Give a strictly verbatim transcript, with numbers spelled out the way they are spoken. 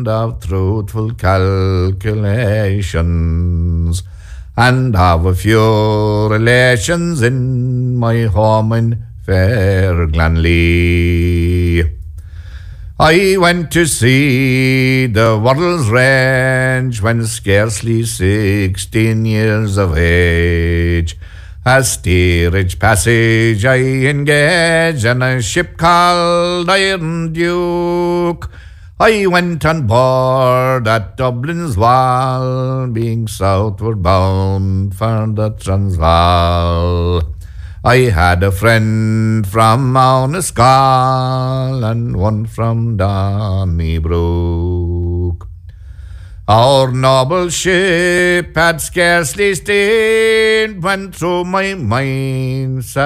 of truthful calculations, and have a few relations in my home in fair Glanley. I went to see the World's Range when scarcely sixteen years of age. At steerage passage I engaged in a ship called Iron Duke. I went on board at Dublin's Wall, being southward bound for the Transvaal. I had a friend from Mountescal and one from Donnybrook. Our noble ship had scarcely steamed when through my mind